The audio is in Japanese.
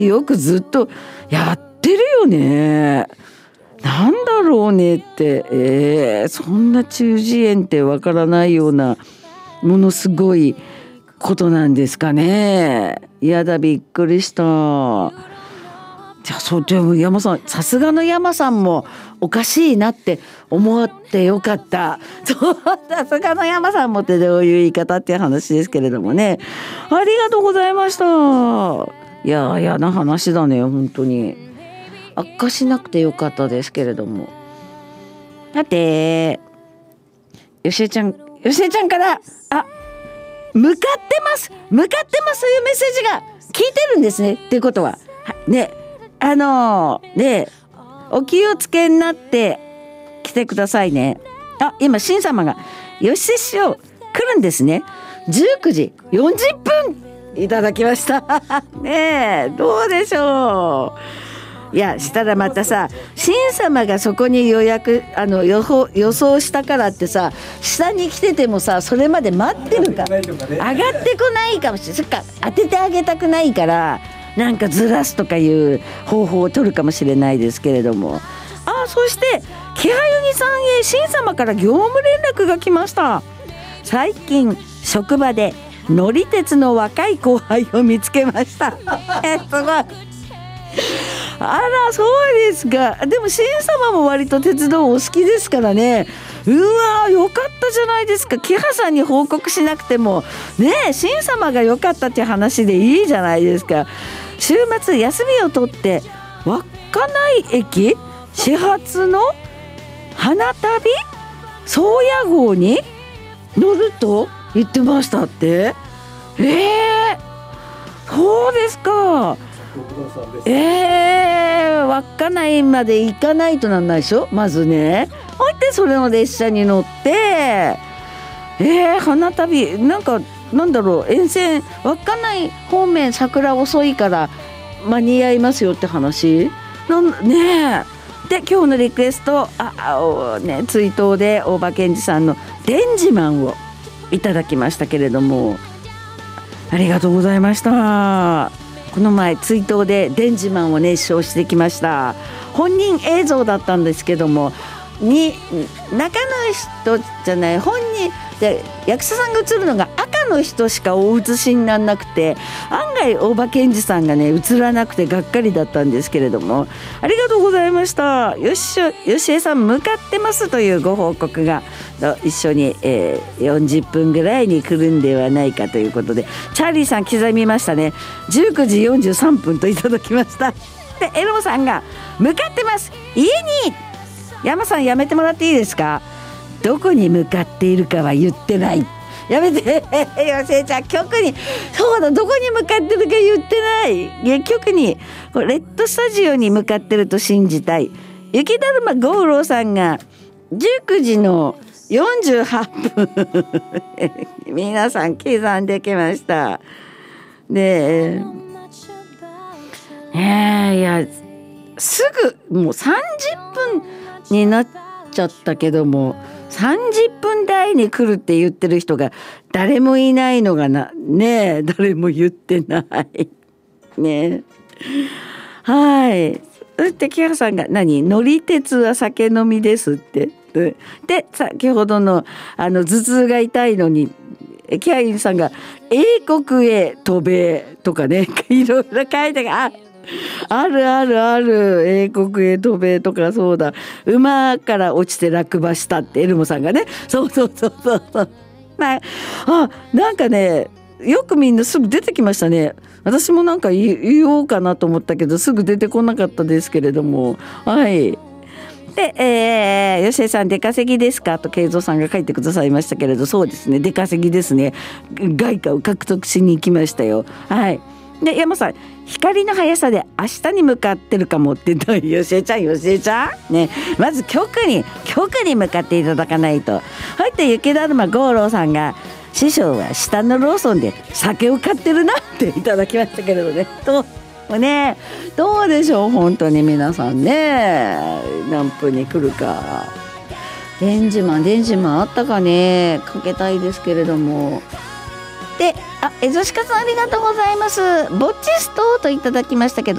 よくずっとやってるよね。なんだろうねって、そんな中耳炎ってわからないようなものすごいことなんですかね。やだ、びっくりした。じゃあそうでも山さん、さすがの山さんもおかしいなって思ってよかった。そう、さすがの山さんもってどういう言い方っていう話ですけれどもね。ありがとうございました。いや嫌な話だね本当に。悪化しなくてよかったですけれども。さてよしえちゃんから向かってますというメッセージが聞いてるんですね。っていうことはね、ね、お気をつけになって来てくださいね。今新様がよしえ師匠来るんですね。19時40分いただきましたねえ、どうでしょう。いやしたらまたさ、新様がそこに予想したからってさ、下に来ててもさ、それまで待ってるから上がってこないかもしれない。そっか、当ててあげたくないからなんかずらすとかいう方法を取るかもしれないですけれども。そして気配うにさんへ新様から業務連絡が来ました。最近職場で乗り鉄の若い後輩を見つけましたすごい。そうですか。でも新様も割と鉄道お好きですからね。よかったじゃないですか。木葉さんに報告しなくてもね、新様が良かったって話でいいじゃないですか。週末休みを取って稚内駅始発の花旅宗谷号に乗ると言ってましたって。そうですか。稚内まで行かないとなんないでしょまずね。でそれの列車に乗って花旅なんだろう、沿線稚内方面桜遅いから間に合いますよって話ねえ。で今日のリクエスト追悼で大場健二さんの電磁マンをいただきましたけれども、ありがとうございました。この前追悼で電磁マンを熱唱してきました。本人映像だったんですけども、中の人じゃない本人で役者さんが映るのが赤の人しかお映しにならなくて、案外大場健二さんがね映らなくてがっかりだったんですけれども、ありがとうございました。よしえさん向かってますというご報告が一緒に、40分ぐらいに来るんではないかということで、チャーリーさん刻みましたね。19時43分といただきました。でエローさんが向かってます、家に。山さんやめてもらっていいですか。どこに向かっているかは言ってない。やめてよしえちゃん、局にそうだ、どこに向かってるか言ってない。いや局にレッドスタジオに向かってると信じたい。雪だるまゴーローさんが19時の48分皆さん刻んできました。でいやすぐもう30分になっちゃったけども、30分台に来るって言ってる人が誰もいないのがねえ、誰も言ってないね。はい。そして木原さんが乗り鉄は酒飲みですって。で先ほどの頭痛が痛いのに木原さんが英国へ渡米とかね、いろいろ書いてある英国へ渡米とか、そうだ、馬から落ちて落馬したってエルモさんがね、そうなんかね、よくみんなすぐ出てきましたね。私もなんか言おうかなと思ったけどすぐ出てこなかったですけれども、はい。で、吉江さん出稼ぎですかと慶三さんが書いてくださいましたけれど、そうですね、出稼ぎですね。外貨を獲得しに行きましたよ。はい。で山さん、光の速さで明日に向かってるかもって言ったら、よしえちゃんね、まず局に向かっていただかないと。はいって雪だるまゴーローさんが師匠は下のローソンで酒を買ってるなっていただきましたけれどね、どうでしょう本当に皆さんね、何分に来るか。電磁マンあったかね、かけたいですけれども。でエゾシカさんありがとうございます。ボッチストといただきましたけど